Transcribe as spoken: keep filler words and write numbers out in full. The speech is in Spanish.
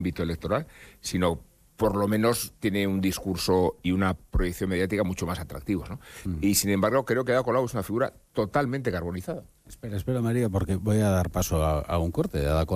ámbito electoral, sino por lo menos tiene un discurso y una proyección mediática mucho más atractivos, ¿no? Mm. Y sin embargo creo que Ada Colau es una figura totalmente carbonizada. Espera, espera María, porque voy a dar paso a, a un corte de Ada Colau.